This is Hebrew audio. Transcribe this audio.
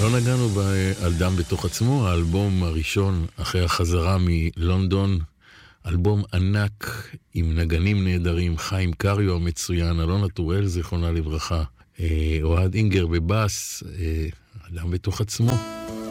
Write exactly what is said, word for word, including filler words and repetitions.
לא נגענו באדם בתוך עצמו, האלבום הראשון אחרי החזרה מלונדון, אלבום ענק עם נגנים נהדרים, חיים קריו המצוין, אלונה טוראל זיכרונה לברכה, אוהד אינגר בבאס, אדם בתוך עצמו.